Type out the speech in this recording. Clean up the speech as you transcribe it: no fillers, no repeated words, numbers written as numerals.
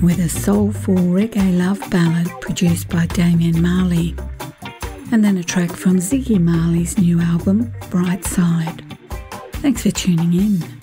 with a soulful reggae love ballad produced by Damian Marley, and then a track from Ziggy Marley's new album, Bright Side. Thanks for tuning in.